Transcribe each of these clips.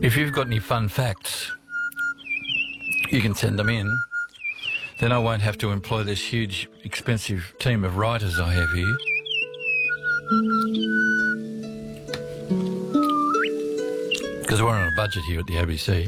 If you've got any fun facts, you can send them in. Then I won't have to employ this huge, expensive team of writers I have here. Because we're on a budget here at the ABC.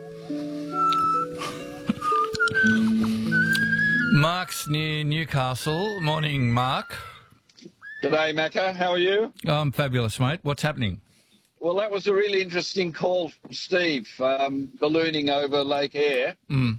Mark's near Newcastle. Morning, Mark. G'day, Macca. How are you? I'm fabulous, mate. What's happening? Well, that was a really interesting call from Steve, ballooning over Lake Eyre.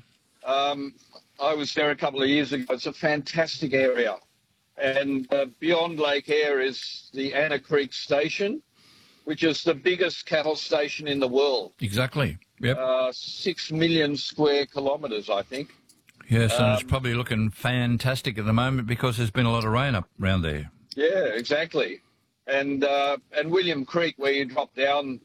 I was there a couple of years ago. It's a fantastic area. And beyond Lake Eyre is the Anna Creek Station, which is the biggest cattle station in the world. Exactly. Yep. 6 million square kilometres, I think. Yes, and it's probably looking fantastic at the moment because there's been a lot of rain up around there. Yeah, exactly. And William Creek, where you drop down,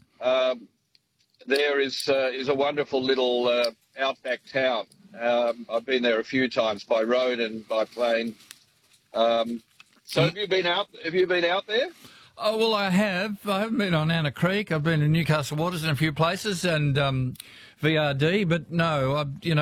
there is a wonderful little outback town. I've been there a few times by road and by plane. So have you been out there? Oh, well, I have. I haven't been on Anna Creek. I've been in Newcastle Waters and a few places and VRD, but no,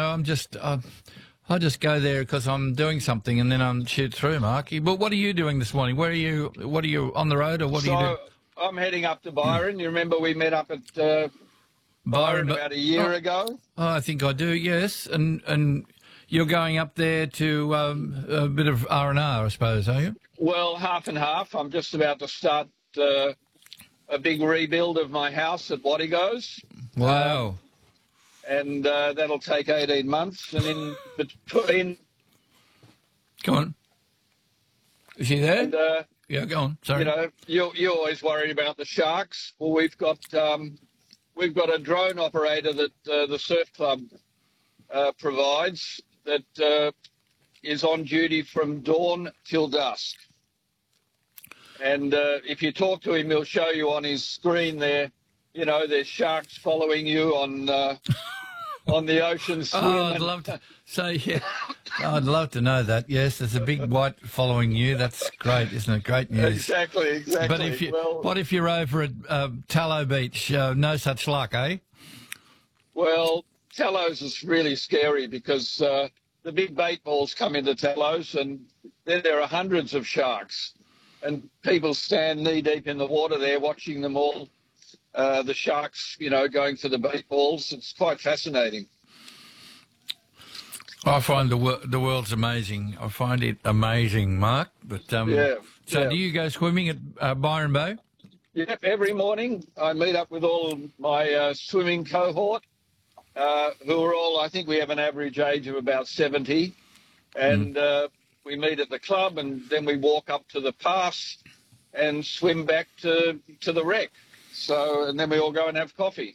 I just go there because I'm doing something and then I'm shoot through, Mark. But what are you doing this morning? Where are you? What are you on the road or what are you doing? I'm heading up to Byron. You remember we met up at Byron about a year ago? Oh, I think I do, yes. And you're going up there to a bit of R&R, I suppose, are you? Well, half and half. I'm just about to start a big rebuild of my house at Wattigos. Wow. And that'll take 18 months. And in between... Go on. Is she there? And, yeah, go on. Sorry. You know, you're always worried about the sharks. Well, we've got a drone operator that the surf club provides that is on duty from dawn till dusk. And if you talk to him, he'll show you on his screen there, you know, there's sharks following you on the ocean swim. Oh, I'd love to say, yeah. I'd love to know that. Yes, there's a big white following you. That's great, isn't it? Great news. Exactly. But what if you're over at Tallow Beach? No such luck, eh? Well, Tallows is really scary because the big bait balls come into Tallows and then there are hundreds of sharks. And people stand knee-deep in the water there watching them all. The sharks, you know, going for the bait balls. It's quite fascinating. I find the world's amazing. I find it amazing, Mark. But So do you go swimming at Byron Bay? Yep, every morning I meet up with all my swimming cohort, who are all, I think we have an average age of about 70. And we meet at the club and then we walk up to the pass and swim back to the wreck. So, and then we all go and have coffee.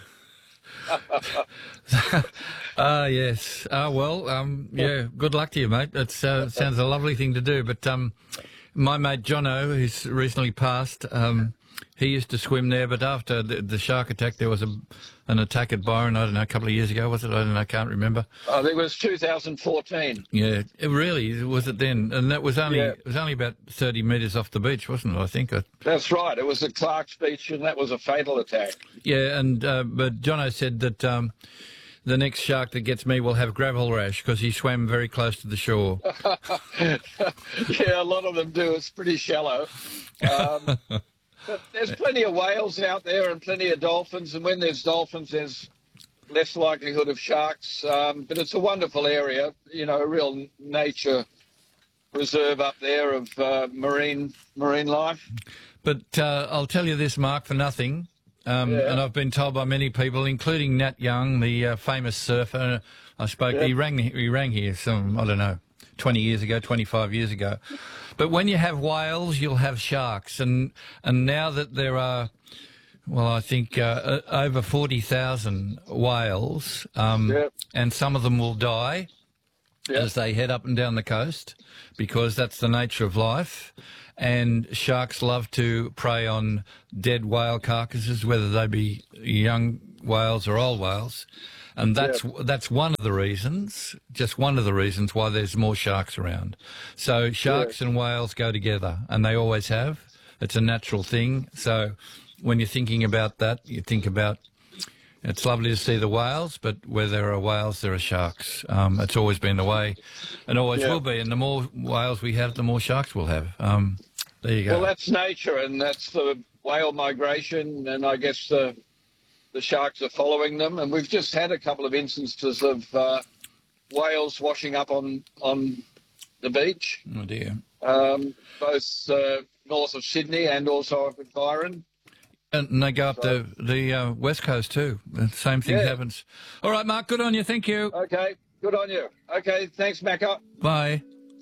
Yes. Yeah, good luck to you, mate. It sounds a lovely thing to do. But my mate Jono, who's recently passed, he used to swim there, but after the shark attack, there was an attack at Byron, I don't know, a couple of years ago, was it? I don't know, I can't remember. I think it was 2014. Yeah, it really was it then. And that was it was only about 30 metres off the beach, wasn't it, I think? That's right. It was at Clark's Beach, and that was a fatal attack. Yeah, and but Jono said that the next shark that gets me will have gravel rash because he swam very close to the shore. Yeah, a lot of them do. It's pretty shallow. But there's plenty of whales out there and plenty of dolphins, and when there's dolphins, there's less likelihood of sharks. But it's a wonderful area, you know, a real nature reserve up there of marine life. But I'll tell you this, Mark, for nothing, and I've been told by many people, including Nat Young, the famous surfer. I spoke. He rang here some, I don't know, 20 years ago, 25 years ago. But when you have whales, you'll have sharks. And now that there are, well, I think over 40,000 whales, and some of them will die as they head up and down the coast because that's the nature of life. And sharks love to prey on dead whale carcasses, whether they be young whales or old whales. And that's one of the reasons, just one of the reasons why there's more sharks around. So sharks and whales go together, and they always have. It's a natural thing. So when you're thinking about that, you think about It's lovely to see the whales, but where there are whales, there are sharks. It's always been the way, and always will be. And the more whales we have, the more sharks we'll have. There you go. Well, that's nature, and that's the whale migration, and I guess the sharks are following them. And we've just had a couple of instances of whales washing up on the beach. Oh dear. Both north of Sydney and also up at Byron. And they go up the west coast too. The same thing happens. All right, Mark, good on you. Thank you. Okay, good on you. Okay, thanks, Macca. Bye.